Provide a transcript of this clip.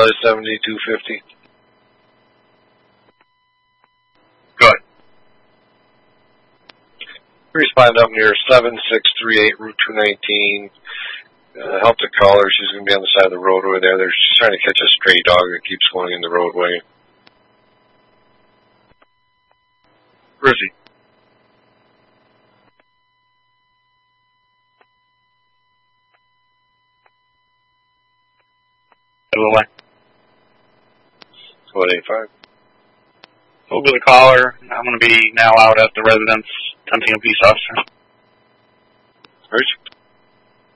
Charlie 7250. Go ahead. Respond up near 7638 Route 219. Help the caller. She's going to be on the side of the road over there. They're just trying to catch a stray dog that keeps going in the roadway. Where is he? Away. 185. Over the caller. I'm going to be now out at the residence, tempting a peace officer. Rich?